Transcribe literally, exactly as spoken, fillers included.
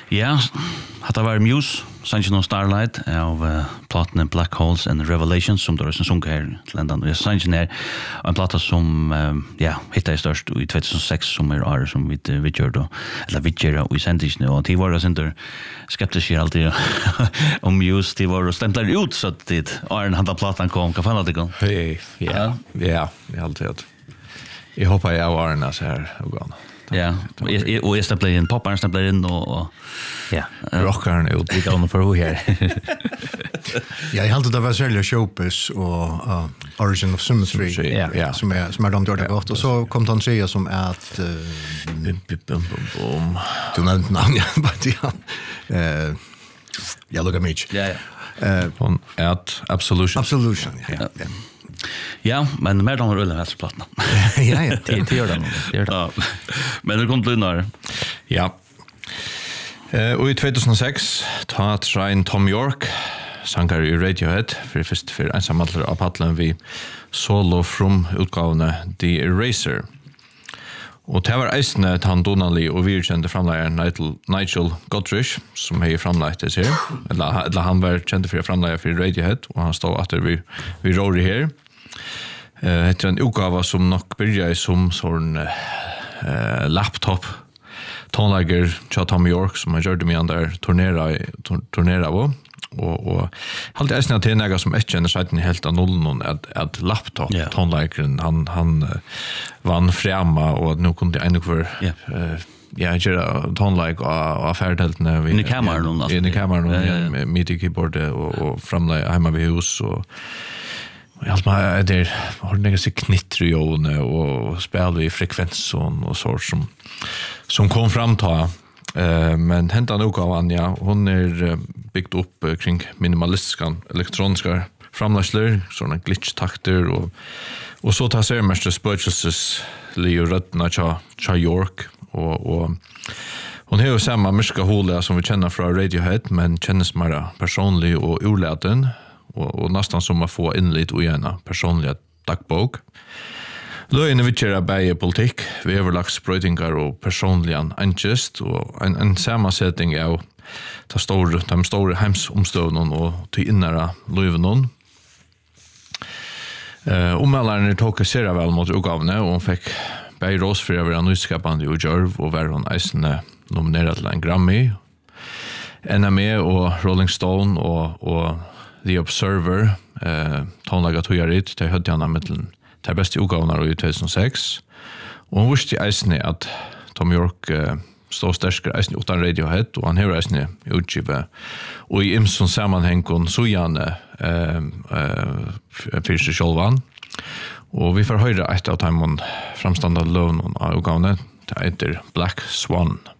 Ja, det var Muse, Sunshine on Starlight av uh, platene Black Holes and Revelations, som det er en sunk her til enda. Og Sunshine er en plata som uh, ja, hittet jeg størst i två tusen sex, som er året som vi, vi gjør da, eller vi gjør da, og i sendisene, og de var jo sender skeptiske alltid om Muse, de var jo stemt der ut, så det åren han da platan kom, hva fann det kom? Hei, ja, ja, jeg har alltid hatt. Jeg håper jeg av årene så her, og gana. Ja, och jag och jag stäpplar in popparen stäpplar in och, och ja, rockaren ut lite grann för här. Ja, jag hade det var sälja Showbiz och uh, Origin of Symmetry. Ja, ja. Som är som är de gjorde gott och så kom han säga som att bum bum bum. Du nämnde namn ja, vad ja. Eh Ja, look at me. Ja, ja. Eh on at Absolution. Absolution. Ja. Ja. Ja. Ja, men mer damer öl än plattorna. Ja, ja, det det gör det. Det gör det. Men det kom till när. Ja. Eh och i två tusen sex tar Train Tom York sankar i Radiohead för först för ensamma av pallen vi solo from utgåvna The Eraser. Och det var eisne han Donnelly och vi kände framläggaren Nigel, Nigel Godrich som är framlagt det här. Eller, eller han var känd för framläggare för Radiohead och han stod att vi, vi Rory här. Uh, det är en utgåva som nog började som sån uh, laptop tonlägger till Tom York som han gjorde med andra turnera, turnera på. Och och halt är snart några som inte känner sig helt av nollen att att laptop yeah. tonläggaren han han uh, vann framma och nu kunde en för yeah. uh, ja jag tonlägg och affärdelten vi i kameran alltså i kameran med midi keyboard och och framlägga hemma vid hus och ja, man det har några sig knittrejon och spelar i frekvens och så som som kom fram ta eh men hända nog av Anja hon är byggt upp kring minimalistiska elektroniska framlägsler såna glitch takter och och så tar sig mest spurchases Leo Rutna cha cha York och och hon har ju samma myska håla som vi känner från Radiohead men känns mer personlig och oläten och och nästan som att få in lite ogärna personliga dagbok. Löjene vittjera bæge politik, vi överlagt sprøytingar og personligan angest, og en, en sammansetting av de store, de store heimsomstøvnen og til innere løyvenen. Uh, Ommelderen tok seg vel mot utgavene, og hun fikk bæge rås for å være nyskapende og gjørv, og være hun eisende nomineret til en Grammy. N M E og Rolling Stone og, og The Observer, uh, tonlaget togjarit, til hødjana mittelen det bästa utgåvorna i två tusen sex. Och hon visste eisne att Tom York uh, står stärskare eisne utan Radiohead och han har eisne utgivet och i imson sammanhäng kon så gärna uh, uh, för sig självan. Och vi får höra ett av dem framstående lön av utgåvorna. Det heter Black Swan.